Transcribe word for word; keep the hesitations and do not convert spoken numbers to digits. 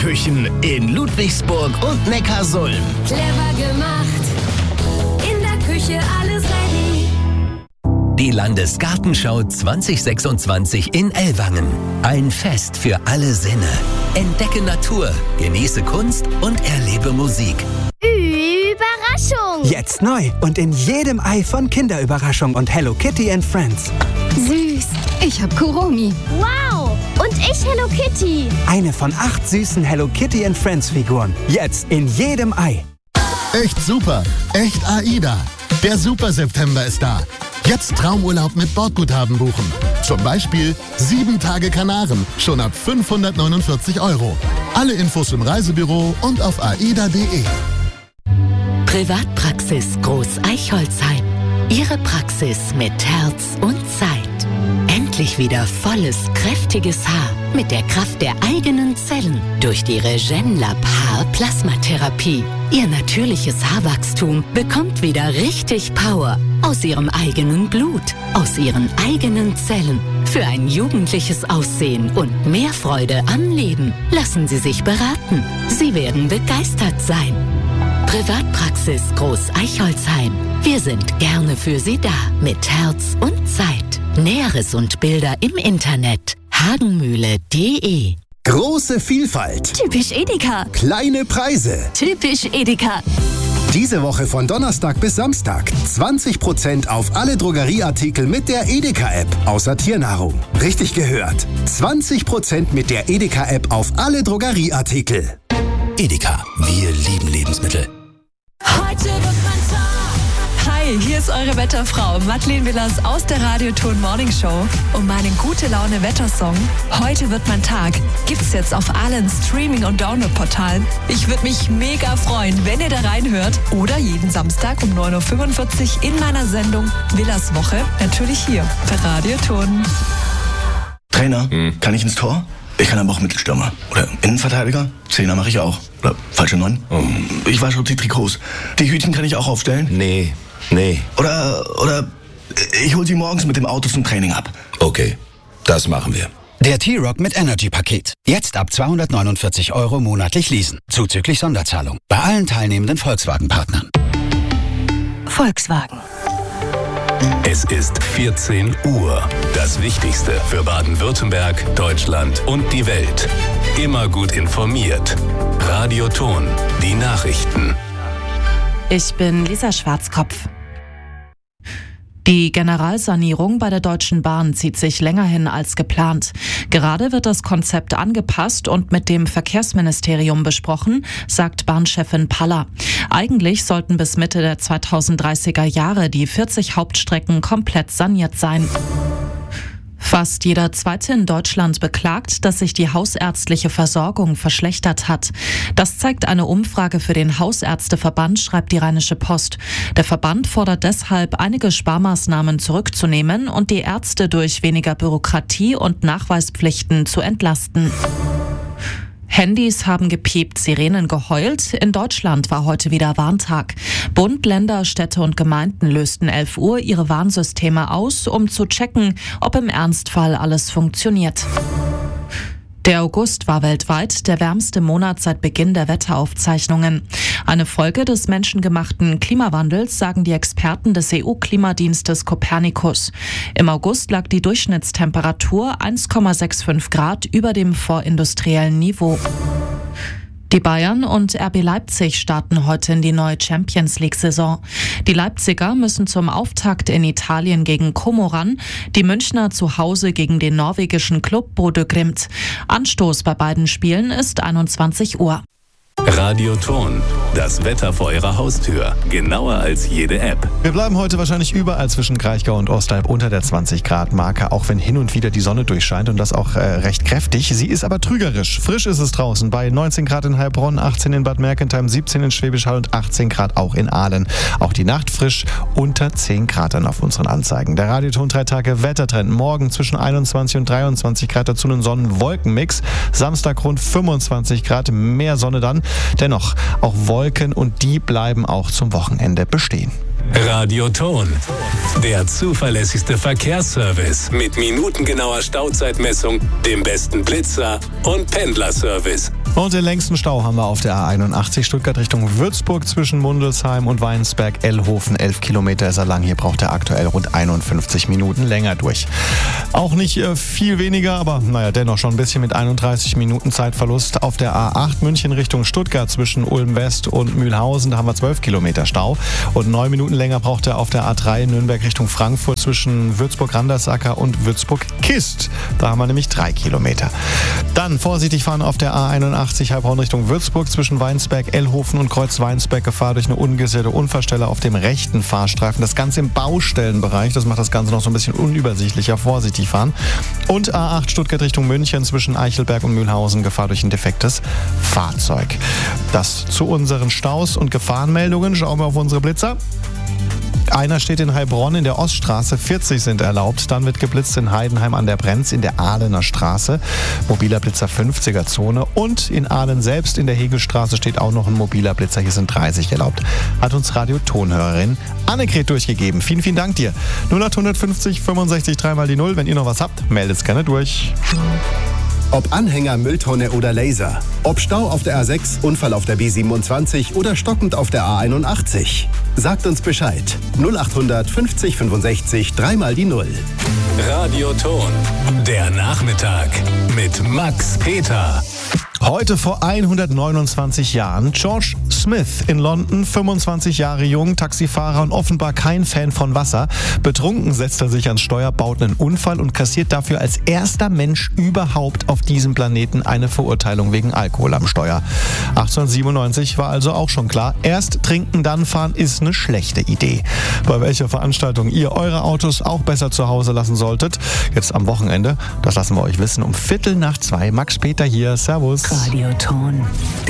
Küchen in Ludwigsburg und Neckarsulm. Clever gemacht, in der Küche alles ready. Die Landesgartenschau zwanzig sechsundzwanzig in Ellwangen. Ein Fest für alle Sinne. Entdecke Natur, genieße Kunst und erlebe Musik. Überraschung! Jetzt neu und in jedem Ei von Kinderüberraschung und Hello Kitty and Friends. Süß! Ich hab Kuromi. Wow! Und ich Hello Kitty. Eine von acht süßen Hello Kitty and Friends Figuren. Jetzt in jedem Ei. Echt super! Echt AIDA! Der Super September ist da. Jetzt Traumurlaub mit Bordguthaben buchen. Zum Beispiel sieben Tage Kanaren, schon ab fünfhundertneunundvierzig Euro. Alle Infos im Reisebüro und auf aida punkt de. Privatpraxis Groß Eichholzheim. Ihre Praxis mit Herz und Zeit. Endlich wieder volles, kräftiges Haar mit der Kraft der eigenen Zellen durch die Regenlab Haar-Plasmatherapie. Ihr natürliches Haarwachstum bekommt wieder richtig Power aus ihrem eigenen Blut, aus ihren eigenen Zellen. Für ein jugendliches Aussehen und mehr Freude am Leben. Lassen Sie sich beraten. Sie werden begeistert sein. Privatpraxis Groß Eichholzheim. Wir sind gerne für Sie da mit Herz und Zeit. Näheres und Bilder im Internet hagenmühle punkt de. Große Vielfalt. Typisch Edeka. Kleine Preise. Typisch Edeka. Diese Woche von Donnerstag bis Samstag zwanzig Prozent auf alle Drogerieartikel mit der Edeka-App, außer Tiernahrung. Richtig gehört. zwanzig Prozent mit der Edeka-App auf alle Drogerieartikel. Edeka, wir lieben Lebensmittel. Heute wird man Tag. Hi, hier ist eure Wetterfrau Madeleine Willers aus der Radioton Morning Show. Und meinen Gute-Laune-Wettersong Heute wird mein Tag gibt's jetzt auf allen Streaming- und Download-Portalen. Ich würde mich mega freuen, wenn ihr da reinhört. Oder jeden Samstag um neun Uhr fünfundvierzig in meiner Sendung Willers Woche. Natürlich hier bei Radioton. Trainer, hm. kann ich ins Tor? Ich kann aber auch Mittelstürmer. Oder Innenverteidiger. Zehner mache ich auch. Oder falsche Neun. Oh. Ich wasche auch die Trikots. Die Hütchen kann ich auch aufstellen. Nee, nee. Oder, oder ich hole sie morgens mit dem Auto zum Training ab. Okay, das machen wir. Der T-Rock mit Energy-Paket. Jetzt ab zweihundertneunundvierzig Euro monatlich leasen. Zuzüglich Sonderzahlung. Bei allen teilnehmenden Volkswagen-Partnern. Volkswagen. Es ist vierzehn Uhr. Das Wichtigste für Baden-Württemberg, Deutschland und die Welt. Immer gut informiert. Radioton. Die Nachrichten. Ich bin Lisa Schwarzkopf. Die Generalsanierung bei der Deutschen Bahn zieht sich länger hin als geplant. Gerade wird das Konzept angepasst und mit dem Verkehrsministerium besprochen, sagt Bahnchefin Paller. Eigentlich sollten bis Mitte der zweitausenddreißiger Jahre die vierzig Hauptstrecken komplett saniert sein. Fast jeder Zweite in Deutschland beklagt, dass sich die hausärztliche Versorgung verschlechtert hat. Das zeigt eine Umfrage für den Hausärzteverband, schreibt die Rheinische Post. Der Verband fordert deshalb, einige Sparmaßnahmen zurückzunehmen und die Ärzte durch weniger Bürokratie und Nachweispflichten zu entlasten. Handys haben gepiept, Sirenen geheult. In Deutschland war heute wieder Warntag. Bund, Länder, Städte und Gemeinden lösten elf Uhr ihre Warnsysteme aus, um zu checken, ob im Ernstfall alles funktioniert. Der August war weltweit der wärmste Monat seit Beginn der Wetteraufzeichnungen. Eine Folge des menschengemachten Klimawandels, sagen die Experten des E U-Klimadienstes Copernicus. Im August lag die Durchschnittstemperatur eins Komma fünfundsechzig Grad über dem vorindustriellen Niveau. Die Bayern und R B Leipzig starten heute in die neue Champions-League-Saison. Die Leipziger müssen zum Auftakt in Italien gegen Como ran, die Münchner zu Hause gegen den norwegischen Club Bodø Glimt. Anstoß bei beiden Spielen ist einundzwanzig Uhr. Radioton. Das Wetter vor Ihrer Haustür. Genauer als jede App. Wir bleiben heute wahrscheinlich überall zwischen Kraichgau und Ostalb unter der zwanzig Grad Marke, auch wenn hin und wieder die Sonne durchscheint und das auch äh, recht kräftig. Sie ist aber trügerisch. Frisch ist es draußen bei neunzehn Grad in Heilbronn, achtzehn in Bad Mergentheim, siebzehn in Schwäbisch Hall und achtzehn Grad auch in Aalen. Auch die Nacht frisch unter zehn Grad dann auf unseren Anzeigen. Der Radioton drei Tage Wettertrend. Morgen zwischen einundzwanzig und dreiundzwanzig Grad, dazu einen Sonnen-Wolken-Mix. Samstag rund fünfundzwanzig Grad, mehr Sonne dann. Dennoch auch Wolken und die bleiben auch zum Wochenende bestehen. Radioton. Der zuverlässigste Verkehrsservice mit minutengenauer Stauzeitmessung, dem besten Blitzer und Pendlerservice. Und den längsten Stau haben wir auf der A einundachtzig Stuttgart Richtung Würzburg zwischen Mundelsheim und Weinsberg-Ellhofen. elf Kilometer ist er lang. Hier braucht er aktuell rund einundfünfzig Minuten länger durch. Auch nicht äh, viel weniger, aber naja, dennoch schon ein bisschen mit einunddreißig Minuten Zeitverlust auf der A acht München Richtung Stuttgart zwischen Ulm West und Mühlhausen. Da haben wir zwölf Kilometer Stau. Und neun Minuten länger braucht er auf der A drei Nürnberg Richtung Frankfurt zwischen Würzburg-Randersacker und Würzburg-Kist. Da haben wir nämlich drei Kilometer. Dann vorsichtig fahren auf der A einundachtzig Heilbronn Richtung Würzburg zwischen Weinsberg, Ellhofen und Kreuz-Weinsberg. Gefahr durch eine ungesicherte Unfallstelle auf dem rechten Fahrstreifen. Das Ganze im Baustellenbereich. Das macht das Ganze noch so ein bisschen unübersichtlicher. Vorsichtig fahren. Und A acht Stuttgart Richtung München zwischen Eichelberg und Mühlhausen. Gefahr durch ein defektes Fahrzeug. Das zu unseren Staus und Gefahrenmeldungen. Schauen wir auf unsere Blitzer. Einer steht in Heilbronn in der Oststraße, vierzig sind erlaubt. Dann wird geblitzt in Heidenheim an der Brenz in der Ahlener Straße. Mobiler Blitzer fünfziger Zone. Und in Ahlen selbst in der Hegelstraße steht auch noch ein mobiler Blitzer. Hier sind dreißig erlaubt. Hat uns Radio-Tonhörerin Annegret durchgegeben. Vielen, vielen Dank dir. null acht fünfzig fünfundsechzig dreimal die Null. Wenn ihr noch was habt, meldet es gerne durch. Ob Anhänger, Mülltonne oder Laser. Ob Stau auf der A sechs, Unfall auf der B siebenundzwanzig oder stockend auf der A einundachtzig. Sagt uns Bescheid. null acht fünfzig fünfundsechzig dreimal die Null. Radioton. Der Nachmittag mit Max Peter. Heute vor hundertneunundzwanzig Jahren. George Smith in London, fünfundzwanzig Jahre jung, Taxifahrer und offenbar kein Fan von Wasser. Betrunken setzt er sich ans Steuer, baut einen Unfall und kassiert dafür als erster Mensch überhaupt auf diesem Planeten eine Verurteilung wegen Alkohol am Steuer. achtzehnhundertsiebenundneunzig war also auch schon klar, erst trinken, dann fahren ist eine schlechte Idee. Bei welcher Veranstaltung ihr eure Autos auch besser zu Hause lassen solltet, jetzt am Wochenende, das lassen wir euch wissen, um Viertel nach zwei. Max Peter hier, Servus. Radioton.